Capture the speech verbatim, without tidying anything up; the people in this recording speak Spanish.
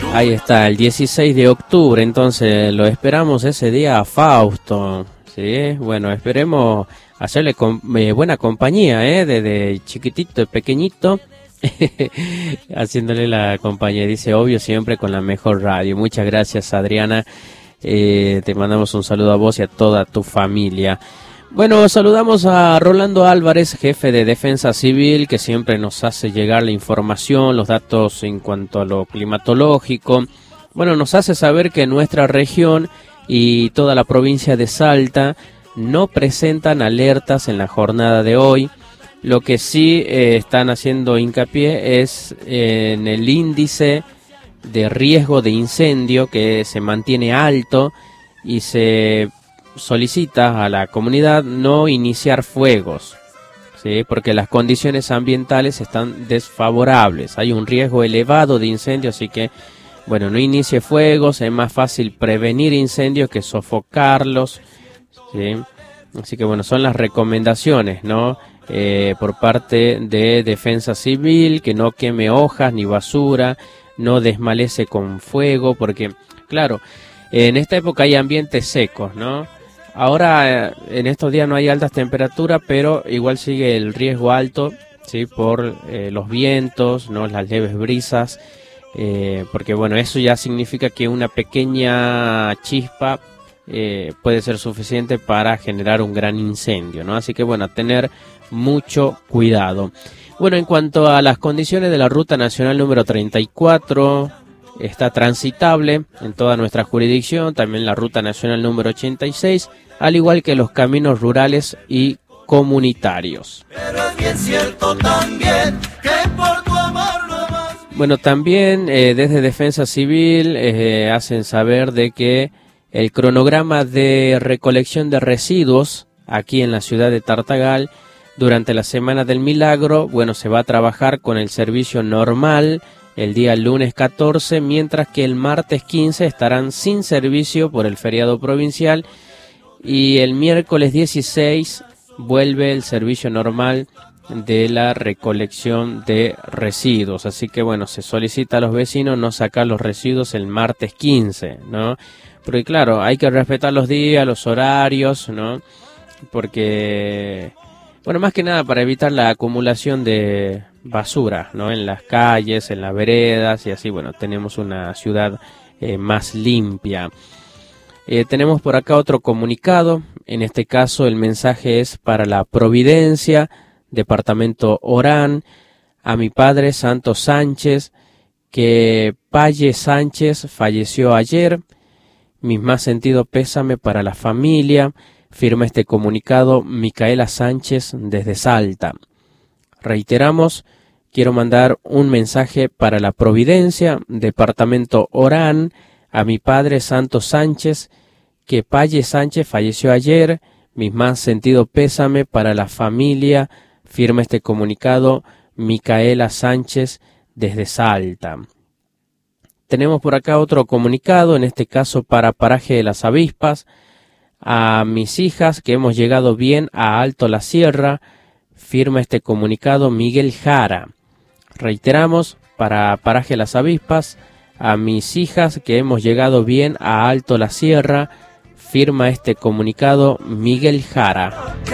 Ahí está, el dieciséis de octubre, entonces lo esperamos ese día a Fausto, ¿sí? Bueno, esperemos hacerle com eh, buena compañía, ¿eh? Desde chiquitito, pequeñito, haciéndole la compañía, dice, obvio, siempre con la mejor radio. Muchas gracias, Adriana, eh, te mandamos un saludo a vos y a toda tu familia. Bueno, saludamos a Rolando Álvarez, jefe de Defensa Civil, que siempre nos hace llegar la información, los datos en cuanto a lo climatológico. Bueno, nos hace saber que nuestra región y toda la provincia de Salta no presentan alertas en la jornada de hoy. Lo que sí eh, están haciendo hincapié es eh, en el índice de riesgo de incendio, que se mantiene alto y se solicita a la comunidad no iniciar fuegos, ¿sí? Porque las condiciones ambientales están desfavorables, hay un riesgo elevado de incendio, así que bueno, no inicie fuegos, es más fácil prevenir incendios que sofocarlos, ¿sí? Así que bueno, son las recomendaciones, ¿no? Eh, por parte de Defensa Civil, que no queme hojas ni basura, no desmalece con fuego, porque claro, en esta época hay ambientes secos, ¿no? Ahora, en estos días no hay altas temperaturas, pero igual sigue el riesgo alto, ¿sí? Por eh, los vientos, ¿no? Las leves brisas, eh, porque bueno, eso ya significa que una pequeña chispa eh, puede ser suficiente para generar un gran incendio, ¿no? Así que bueno, tener mucho cuidado. Bueno, en cuanto a las condiciones de la Ruta Nacional número treinta y cuatro, está transitable en toda nuestra jurisdicción, también la Ruta Nacional número ochenta y seis, al igual que los caminos rurales y comunitarios. Pero es bien cierto también que por tu amor no más... Bueno, también eh, desde Defensa Civil eh, hacen saber de que el cronograma de recolección de residuos aquí en la ciudad de Tartagal durante la Semana del Milagro, bueno, se va a trabajar con el servicio normal el día lunes catorce, mientras que el martes quince estarán sin servicio por el feriado provincial y el miércoles dieciséis vuelve el servicio normal de la recolección de residuos. Así que bueno, se solicita a los vecinos no sacar los residuos el martes quince, ¿no? Porque claro, hay que respetar los días, los horarios, ¿no? Porque, bueno, más que nada para evitar la acumulación de basura, ¿no? En las calles, en las veredas y así, bueno, tenemos una ciudad eh, más limpia. Eh, tenemos por acá otro comunicado, en este caso el mensaje es para la Providencia, departamento Orán, a mi padre Santos Sánchez, que Paye Sánchez falleció ayer, mis más sentido pésame para la familia, firma este comunicado Micaela Sánchez desde Salta. Reiteramos, quiero mandar un mensaje para la Providencia, departamento Orán, a mi padre Santos Sánchez, que Paye Sánchez falleció ayer, mis más sentido pésame para la familia, firma este comunicado Micaela Sánchez desde Salta. Tenemos por acá otro comunicado, en este caso para Paraje de las Avispas, a mis hijas que hemos llegado bien a Alto la Sierra, firma este comunicado Miguel Jara. Reiteramos, para Paraje Las Avispas, a mis hijas que hemos llegado bien a Alto la Sierra, firma este comunicado Miguel Jara.